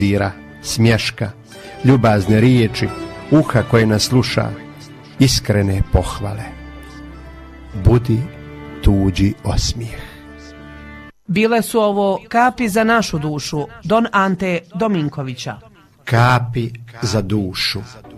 dira, smješka, ljubazne riječi, uha koje nas sluša, iskrene pohvale. Budi tuđi osmijeh. Bile su ovo kapi za našu dušu, Don Ante Dominkovića. Kapi za dušu.